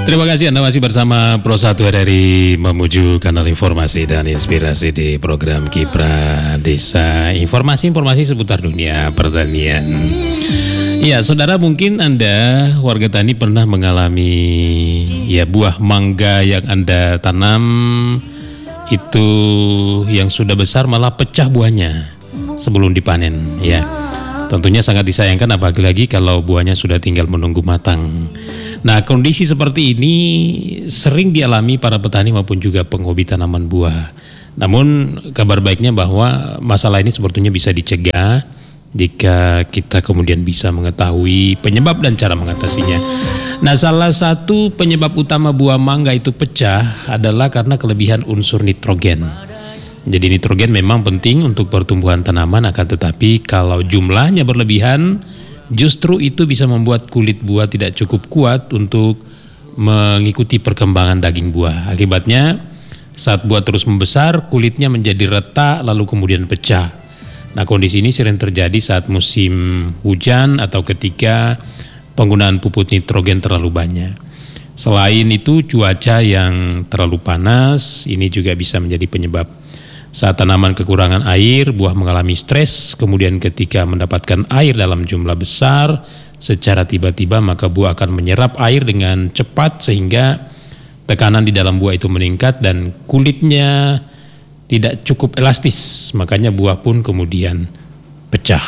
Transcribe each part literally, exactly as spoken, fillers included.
Terima kasih Anda masih bersama Pro satu dari menuju kanal informasi dan inspirasi di program Kiprah Desa. Informasi-informasi seputar dunia pertanian. Ya, saudara, mungkin Anda warga tani pernah mengalami ya buah mangga yang Anda tanam itu yang sudah besar malah pecah buahnya sebelum dipanen ya. Tentunya sangat disayangkan apalagi kalau buahnya sudah tinggal menunggu matang. Nah, kondisi seperti ini sering dialami para petani maupun juga penghobi tanaman buah. Namun kabar baiknya bahwa masalah ini sebetulnya bisa dicegah jika kita kemudian bisa mengetahui penyebab dan cara mengatasinya. Nah, salah satu penyebab utama buah mangga itu pecah adalah karena kelebihan unsur nitrogen. Jadi nitrogen memang penting untuk pertumbuhan tanaman, akan tetapi kalau jumlahnya berlebihan justru itu bisa membuat kulit buah tidak cukup kuat untuk mengikuti perkembangan daging buah. Akibatnya saat buah terus membesar, kulitnya menjadi retak lalu kemudian pecah. Nah, kondisi ini sering terjadi saat musim hujan atau ketika penggunaan pupuk nitrogen terlalu banyak. Selain itu, cuaca yang terlalu panas ini juga bisa menjadi penyebab. Saat tanaman kekurangan air, buah mengalami stres, kemudian ketika mendapatkan air dalam jumlah besar secara tiba-tiba maka buah akan menyerap air dengan cepat sehingga tekanan di dalam buah itu meningkat dan kulitnya tidak cukup elastis, makanya buah pun kemudian pecah.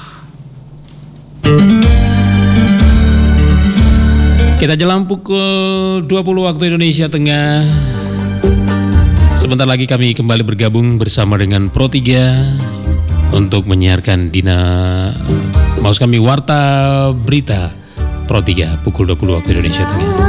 Kita jelang pukul dua puluh waktu Indonesia Tengah. Sebentar lagi kami kembali bergabung bersama dengan Pro tiga untuk menyiarkan Dina maksud kami Warta Berita Pro tiga pukul dua puluh waktu Indonesia Tengah.